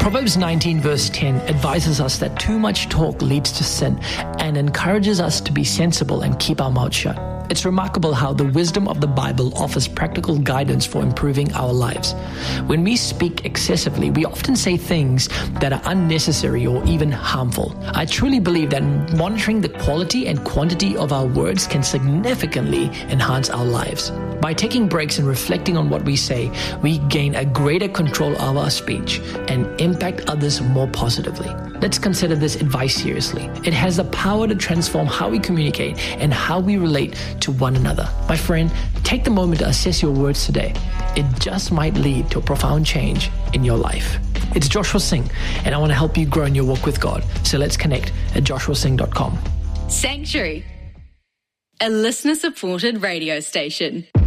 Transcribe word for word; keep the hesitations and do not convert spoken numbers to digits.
Proverbs nineteen verse ten advises us that too much talk leads to sin and encourages us to be sensible and keep our mouth shut. It's remarkable how the wisdom of the Bible offers practical guidance for improving our lives. When we speak excessively, we often say things that are unnecessary or even harmful. I truly believe that monitoring the quality and quantity of our words can significantly enhance our lives. By taking breaks and reflecting on what we say, we gain a greater control of our speech and impact others more positively. Let's consider this advice seriously. It has the power to transform how we communicate and how we relate to one another. My friend, take the moment to assess your words today. It just might lead to a profound change in your life. It's Joshua Singh, and I want to help you grow in your walk with God. So let's connect at joshua singh dot com. Sanctuary, a listener-supported radio station.